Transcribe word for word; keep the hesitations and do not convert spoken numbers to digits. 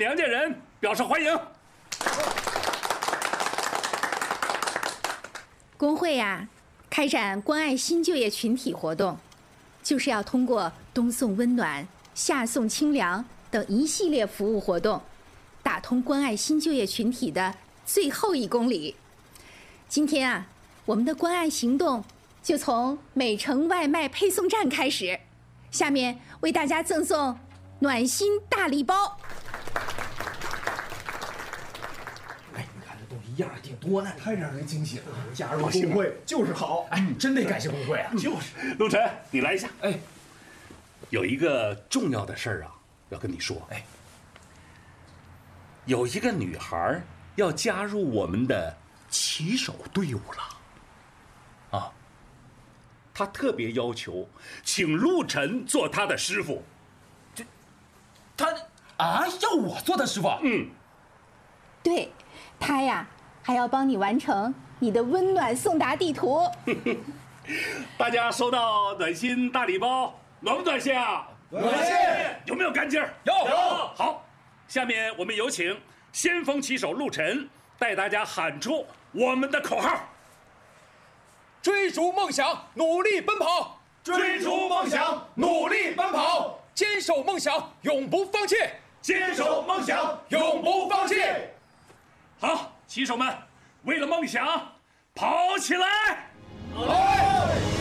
娘家人表示欢迎。 工会呀，开展关爱新就业群体活动，就是要通过冬送温暖、夏送清凉等一系列服务活动，打通关爱新就业群体的最后一公里。今天啊，我们的关爱行动就从美城外卖配送站开始，下面为大家赠送暖心大礼包。 哎，你看这东西样儿挺多呢， 太让人惊喜了！加入高兴工会就是好， 哎，真得感谢工会啊！ 就是，陆晨，你来一下。 哎， 有一个重要的事儿啊，要跟你说。 哎， 有一个女孩要加入我们的骑手队伍了。啊，她特别要求请陆晨做她的师傅。 这，他啊，要我做他师傅？ 嗯， 对，他呀还要帮你完成你的温暖送达地图。 大家收到暖心大礼包，暖不暖心啊？ 暖心。 有没有干劲儿？ 有。 好，下面我们有请先锋骑手陆晨带大家喊出我们的口号： 追逐梦想，努力奔跑； 追逐梦想，努力奔跑； 坚守梦想，永不放弃； 坚守梦想，永不放弃。 好，骑手们，为了梦想，跑起来！ 来！